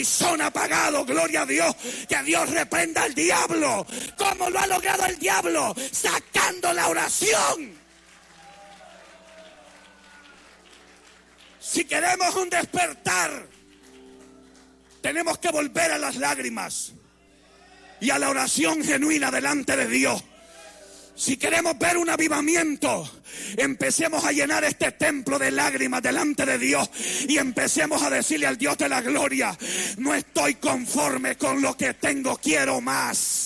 Son apagados, gloria a Dios, que Dios reprenda al diablo. ¿Cómo lo ha logrado el diablo? Sacando la oración. Si queremos un despertar, tenemos que volver a las lágrimas y a la oración genuina delante de Dios. Si queremos ver un avivamiento, empecemos a llenar este templo de lágrimas delante de Dios y empecemos a decirle al Dios de la gloria: no estoy conforme con lo que tengo, quiero más.